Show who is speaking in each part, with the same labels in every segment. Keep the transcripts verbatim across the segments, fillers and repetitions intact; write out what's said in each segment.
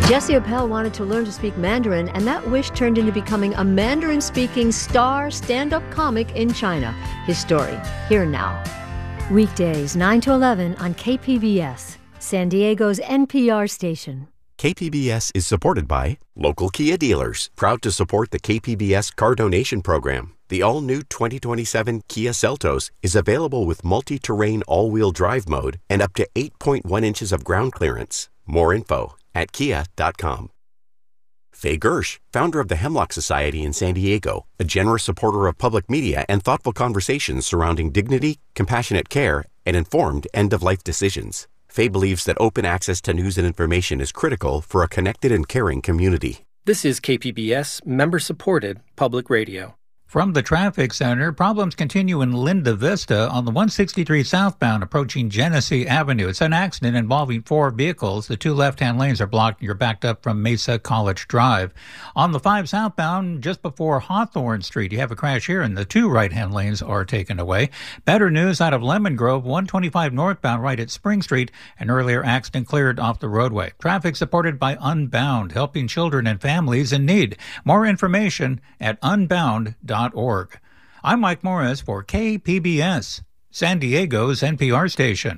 Speaker 1: Jessie Appel wanted to learn to speak Mandarin, and that wish turned into becoming a Mandarin-speaking star stand-up comic in China. His story, here now. Weekdays, nine to eleven on K P B S, San Diego's N P R station.
Speaker 2: K P B S is supported by local Kia dealers, proud to support the K P B S car donation program. The all-new twenty twenty-seven Kia Seltos is available with multi-terrain all-wheel drive mode and up to eight point one inches of ground clearance. More info at kia dot com. Faye Gersh, founder of the Hemlock Society in San Diego, a generous supporter of public media and thoughtful conversations surrounding dignity, compassionate care, and informed end-of-life decisions. Faye believes that open access to news and information is critical for a connected and caring community.
Speaker 3: This is K P B S, member-supported public radio.
Speaker 4: From the traffic center, problems continue in Linda Vista on the one sixty-three southbound approaching Genesee Avenue. It's an accident involving four vehicles. The two left-hand lanes are blocked and you're backed up from Mesa College Drive. On the five southbound, just before Hawthorne Street, you have a crash here and the two right-hand lanes are taken away. Better news out of Lemon Grove, one twenty-five northbound right at Spring Street. An earlier accident cleared off the roadway. Traffic supported by Unbound, helping children and families in need. More information at unbound dot org. I'm Mike Morris for K P B S, San Diego's N P R station.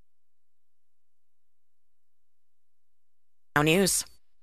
Speaker 5: Now news.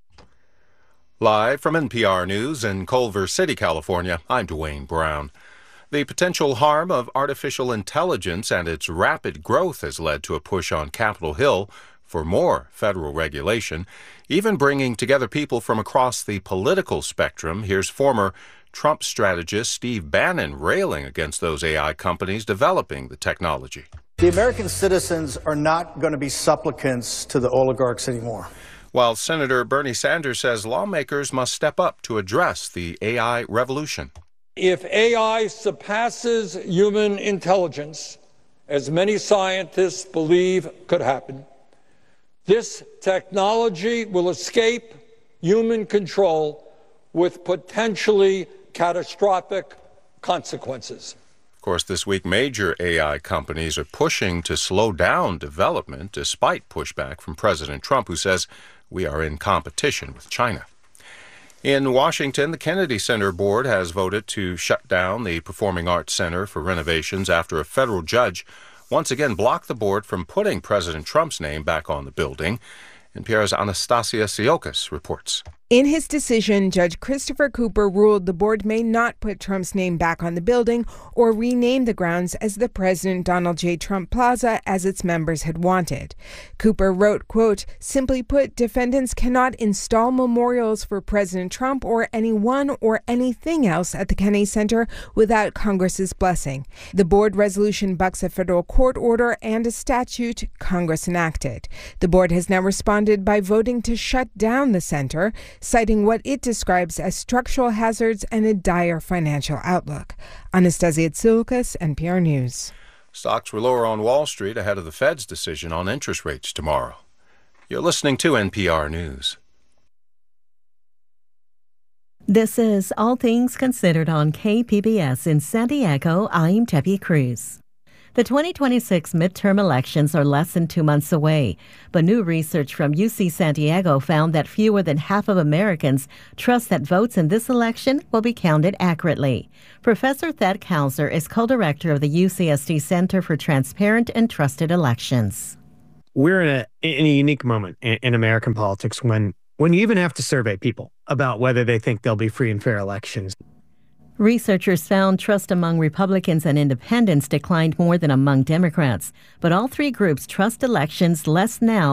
Speaker 6: Live from N P R News in Culver City, California, I'm Dwayne Brown. The potential harm of artificial intelligence and its rapid growth has led to a push on Capitol Hill for more federal regulation, even bringing together people from across the political spectrum. Here's former Trump strategist Steve Bannon railing against those A I companies developing the technology.
Speaker 7: The American citizens are not going to be supplicants to the oligarchs anymore.
Speaker 6: While Senator Bernie Sanders says lawmakers must step up to address the A I revolution.
Speaker 8: If A I surpasses human intelligence, as many scientists believe could happen, this technology will escape human control with potentially catastrophic consequences.
Speaker 6: Of course, this week, major A I companies are pushing to slow down development despite pushback from President Trump, who says we are in competition with China. In Washington, the Kennedy Center Board has voted to shut down the Performing Arts Center for renovations after a federal judge once again blocked the board from putting President Trump's name back on the building. N P R's Anastasia Siokas reports.
Speaker 9: In his decision, Judge Christopher Cooper ruled the board may not put Trump's name back on the building or rename the grounds as the President Donald J. Trump Plaza as its members had wanted. Cooper wrote, quote, "Simply put, defendants cannot install memorials for President Trump or anyone or anything else at the Kennedy Center without Congress's blessing. The board resolution bucks a federal court order and a statute Congress enacted. The board has now responded by voting to shut down the center, citing what it describes as structural hazards and a dire financial outlook." Anastasia Tsioukas, N P R News.
Speaker 6: Stocks were lower on Wall Street ahead of the Fed's decision on interest rates tomorrow. You're listening to N P R News.
Speaker 10: This is All Things Considered on K P B S in San Diego. I'm Debbie Cruz. The twenty twenty-six midterm elections are less than two months away, but new research from U C San Diego found that fewer than half of Americans trust that votes in this election will be counted accurately. Professor Thad Kauser is co-director of the U C S D Center for Transparent and Trusted Elections.
Speaker 11: We're in a, in a unique moment in, in American politics when, when you even have to survey people about whether they think there'll be free and fair elections.
Speaker 10: Researchers found trust among Republicans and independents declined more than among Democrats, but all three groups trust elections less now